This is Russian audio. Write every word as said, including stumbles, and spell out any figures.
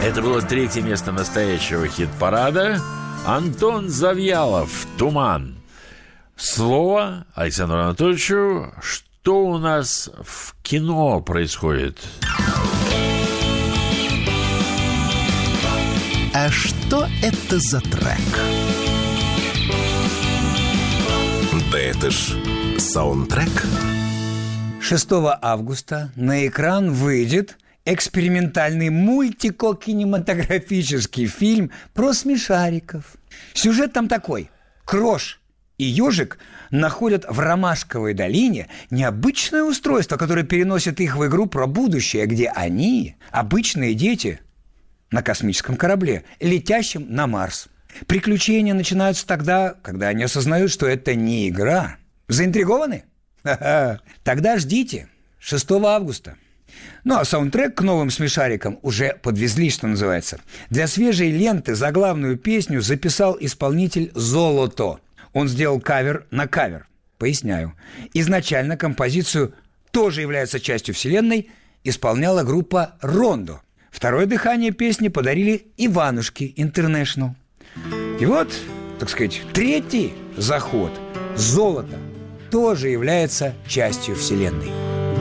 Это было третье место настоящего хит-парада. Антон Завьялов, «Туман». Слово Александру Анатольевичу. Что у нас в кино происходит? А что это за трек? Да это ж саундтрек. шестого августа на экран выйдет экспериментальный мультико-кинематографический фильм про смешариков. Сюжет там такой. Крош и Ежик находят в Ромашковой долине необычное устройство, которое переносит их в игру про будущее, где они, обычные дети, на космическом корабле, летящем на Марс. Приключения начинаются тогда, когда они осознают, что это не игра. Заинтригованы? Ха-ха. Тогда ждите. шестого августа. Ну, а саундтрек к новым смешарикам уже подвезли, что называется. Для свежей ленты заглавную песню записал исполнитель «Золото». Он сделал кавер на кавер. Поясняю. Изначально композицию, тоже является частью вселенной, исполняла группа «Рондо». Второе дыхание песни подарили Иванушки Интернешнл. И вот, так сказать, третий заход «Золото» тоже является частью вселенной.